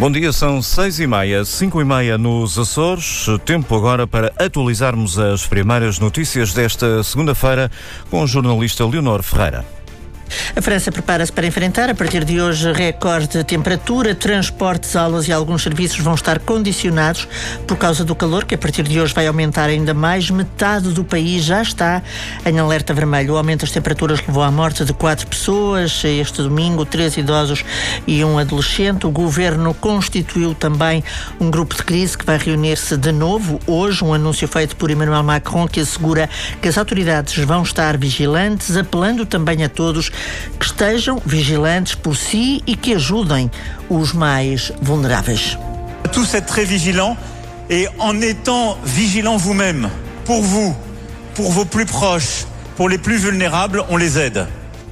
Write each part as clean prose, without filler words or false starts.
Bom dia, são 6h30, 5h30 nos Açores. Tempo agora para atualizarmos as primeiras notícias desta segunda-feira com o jornalista Leonor Ferreira. A França prepara-se para enfrentar, a partir de hoje, recorde de temperatura. Transportes, aulas e alguns serviços vão estar condicionados por causa do calor, que a partir de hoje vai aumentar ainda mais. Metade do país já está em alerta vermelho. O aumento das temperaturas levou à morte de 4 pessoas. Este domingo, 3 idosos e um adolescente. O governo constituiu também um grupo de crise que vai reunir-se de novo hoje. Um anúncio feito por Emmanuel Macron que assegura que as autoridades vão estar vigilantes, apelando também a todos que estejam vigilantes por si e que ajudem os mais vulneráveis. Tous être très vigilants et en étant vigilants vous-même, pour vous, pour vos plus proches, pour les plus vulnérables, on les aide.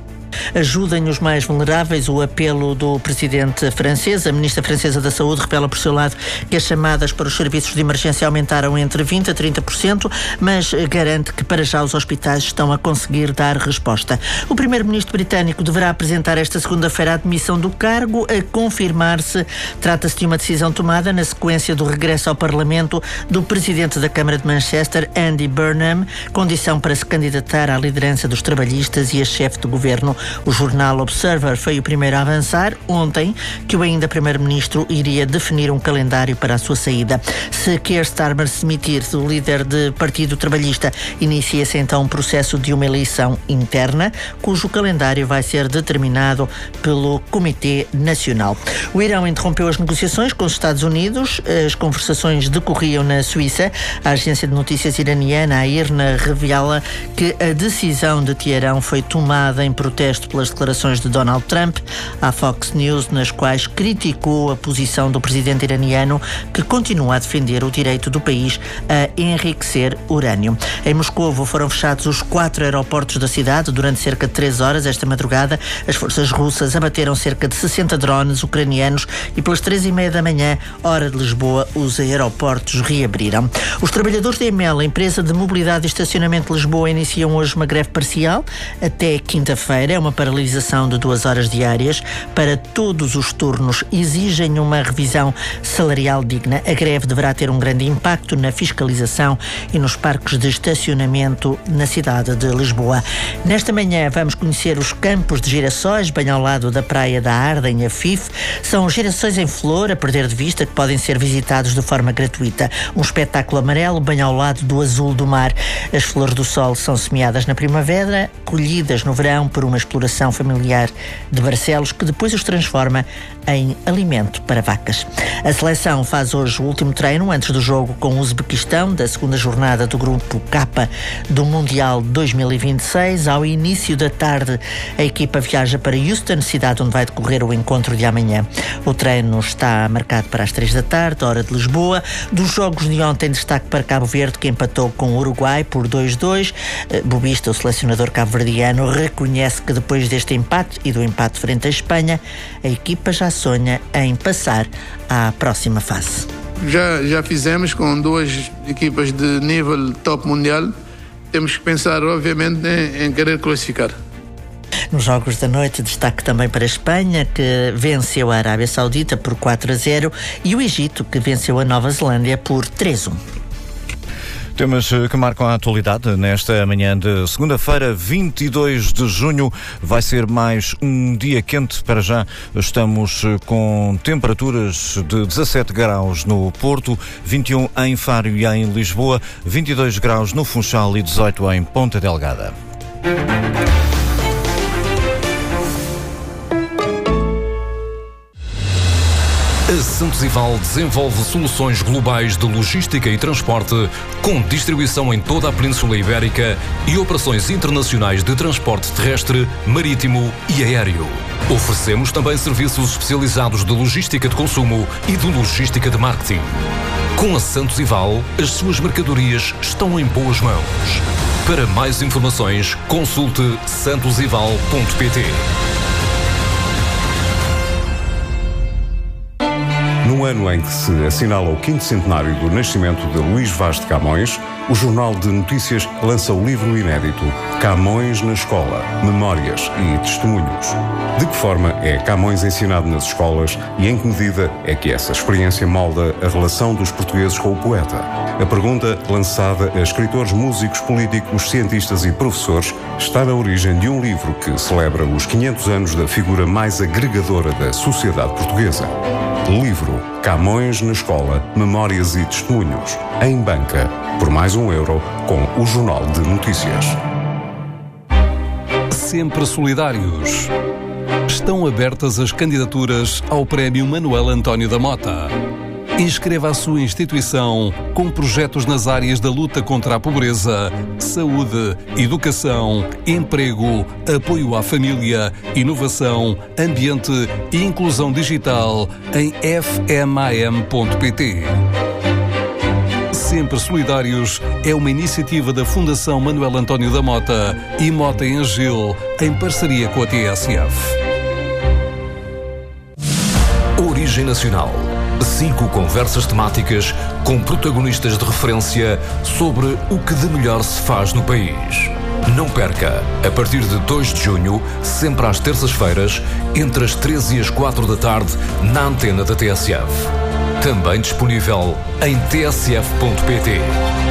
Ajudem os mais vulneráveis, o apelo do presidente francês. A ministra francesa da Saúde revela por seu lado que as chamadas para os serviços de emergência aumentaram entre 20% a 30%, mas garante que para já os hospitais estão a conseguir dar resposta. O primeiro-ministro britânico deverá apresentar esta segunda-feira a admissão do cargo. A confirmar-se, trata-se de uma decisão tomada na sequência do regresso ao Parlamento do presidente da Câmara de Manchester, Andy Burnham, condição para se candidatar à liderança dos trabalhistas e a chefe de governo. O jornal Observer foi o primeiro a avançar ontem que o ainda primeiro-ministro iria definir um calendário para a sua saída. Se Keir Starmer se demitir do líder do Partido Trabalhista, inicia-se então um processo de uma eleição interna, cujo calendário vai ser determinado pelo Comitê Nacional. O Irão interrompeu as negociações com os Estados Unidos. As conversações decorriam na Suíça. A agência de notícias iraniana, a IRNA, revela que a decisão de Teherão foi tomada em protesto pelas declarações de Donald Trump à Fox News, nas quais criticou a posição do presidente iraniano, que continua a defender o direito do país a enriquecer urânio. Em Moscovo foram fechados os 4 aeroportos da cidade durante cerca de 3 horas esta madrugada. As forças russas abateram cerca de 60 drones ucranianos e pelas 3h30 da manhã, hora de Lisboa, os aeroportos reabriram. Os trabalhadores da EML, a empresa de mobilidade e estacionamento de Lisboa, iniciam hoje uma greve parcial até quinta-feira. É uma paralisação de 2 horas diárias para todos os turnos. Exigem uma revisão salarial digna. A greve deverá ter um grande impacto na fiscalização e nos parques de estacionamento na cidade de Lisboa. Nesta manhã vamos conhecer os campos de girassóis, bem ao lado da Praia da Arda, em Afif. São girassóis em flor, a perder de vista, que podem ser visitados de forma gratuita. Um espetáculo amarelo, bem ao lado do azul do mar. As flores do sol são semeadas na primavera, colhidas no verão por uma exploração familiar de Barcelos, que depois os transforma em alimento para vacas. A seleção faz hoje o último treino antes do jogo com o Uzbequistão, da segunda jornada do grupo K do Mundial 2026. Ao início da tarde, a equipa viaja para Houston, cidade onde vai decorrer o encontro de amanhã. O treino está marcado para as 3 da tarde, hora de Lisboa. Dos jogos de ontem, destaque para Cabo Verde, que empatou com o Uruguai por 2-2. Bobista, o selecionador cabo-verdiano, reconhece que depois deste empate e do empate frente à Espanha, a equipa já sonha em passar à próxima fase. Já fizemos com 2 equipas de nível top mundial. Temos que pensar, obviamente, em querer classificar. Nos jogos da noite, destaque também para a Espanha, que venceu a Arábia Saudita por 4-0, e o Egito, que venceu a Nova Zelândia por 3-1. Temas que marcam a atualidade nesta manhã de segunda-feira, 22 de junho. Vai ser mais um dia quente. Para já estamos com temperaturas de 17 graus no Porto, 21 em Faro e em Lisboa, 22 graus no Funchal e 18 em Ponta Delgada. A Santos Ival desenvolve soluções globais de logística e transporte, com distribuição em toda a Península Ibérica e operações internacionais de transporte terrestre, marítimo e aéreo. Oferecemos também serviços especializados de logística de consumo e de logística de marketing. Com a Santos Ival, as suas mercadorias estão em boas mãos. Para mais informações, consulte santosival.pt. No ano em que se assinala o 5º centenário do nascimento de Luís Vaz de Camões, o Jornal de Notícias lança o livro inédito Camões na Escola, Memórias e Testemunhos. De que forma é Camões ensinado nas escolas e em que medida é que essa experiência molda a relação dos portugueses com o poeta? A pergunta, lançada a escritores, músicos, políticos, cientistas e professores, está na origem de um livro que celebra os 500 anos da figura mais agregadora da sociedade portuguesa. Livro Camões na Escola, Memórias e Testemunhos, em banca, por mais €1, com o Jornal de Notícias. Sempre solidários. Estão abertas as candidaturas ao Prémio Manuel António da Mota. Inscreva a sua instituição com projetos nas áreas da luta contra a pobreza, saúde, educação, emprego, apoio à família, inovação, ambiente e inclusão digital em fmam.pt. Sempre Solidários é uma iniciativa da Fundação Manuel António da Mota e Mota em Gil, em parceria com a TSF. Origem Nacional. 5 conversas temáticas com protagonistas de referência sobre o que de melhor se faz no país. Não perca, a partir de 2 de junho, sempre às terças-feiras, entre as 13 e as 4 da tarde, na antena da TSF. Também disponível em tsf.pt.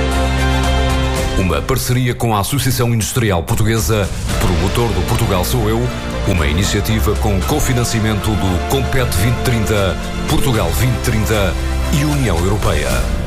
Uma parceria com a Associação Industrial Portuguesa, promotor do Portugal Sou Eu, uma iniciativa com cofinanciamento do Compete 2030, Portugal 2030 e União Europeia.